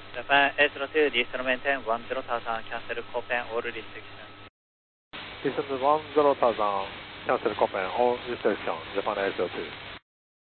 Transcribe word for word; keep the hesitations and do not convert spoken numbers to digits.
Japan eight zero two, descend maintain one zero thousand, cancel Copen all restriction. Descend one zero thousand, cancel Copen all restriction, Japan eight zero two.